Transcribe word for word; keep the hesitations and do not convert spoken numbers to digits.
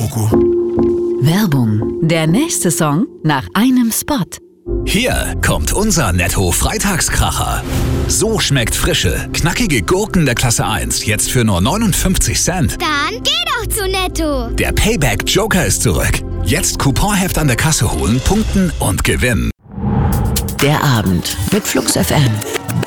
Doku. Werbung. Der nächste Song nach einem Spot. Hier kommt unser Netto-Freitagskracher. So schmeckt frische, knackige Gurken der Klasse eins jetzt für nur neunundfünfzig Cent. Dann geh doch zu Netto. Der Payback-Joker ist zurück. Jetzt Couponheft an der Kasse holen, punkten und gewinnen. Der Abend mit Flux F M.